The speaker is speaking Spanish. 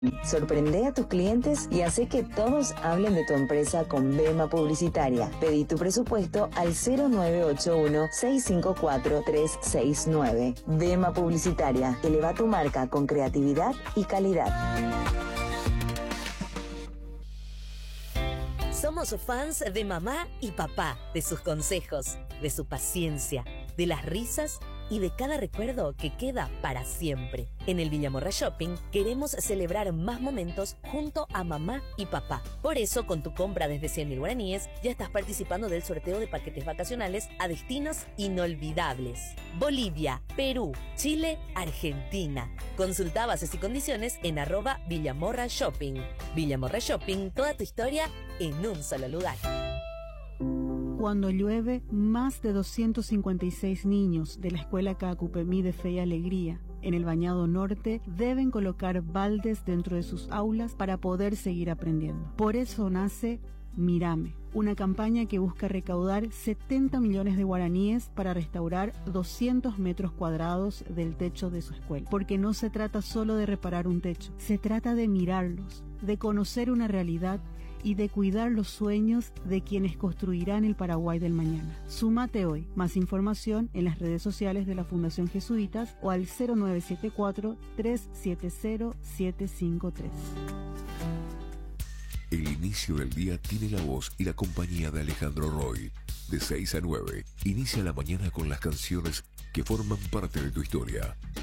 Sorprende a tus clientes y hace que todos hablen de tu empresa con Bema Publicitaria. Pedí tu presupuesto al 0981-654-369. Bema Publicitaria. Eleva tu marca con creatividad y calidad. Somos fans de mamá y papá, de sus consejos, de su paciencia, de las risas y de cada recuerdo que queda para siempre. En el Villamorra Shopping queremos celebrar más momentos junto a mamá y papá. Por eso, con tu compra desde 100.000 guaraníes, ya estás participando del sorteo de paquetes vacacionales a destinos inolvidables. Bolivia, Perú, Chile, Argentina. Consulta bases y condiciones en @Villamorra Shopping. Villamorra Shopping, toda tu historia en un solo lugar. Cuando llueve, más de 256 niños de la Escuela Cacupemí de Fe y Alegría en el Bañado Norte deben colocar baldes dentro de sus aulas para poder seguir aprendiendo. Por eso nace Mírame, una campaña que busca recaudar 70 millones de guaraníes para restaurar 200 metros cuadrados del techo de su escuela. Porque no se trata solo de reparar un techo, se trata de mirarlos, de conocer una realidad y de cuidar los sueños de quienes construirán el Paraguay del mañana. Súmate hoy. Más información en las redes sociales de la Fundación Jesuitas o al 0974-370-753. El inicio del día tiene la voz y la compañía de Alejandro Roy. De 6 a 9, inicia la mañana con las canciones que forman parte de tu historia.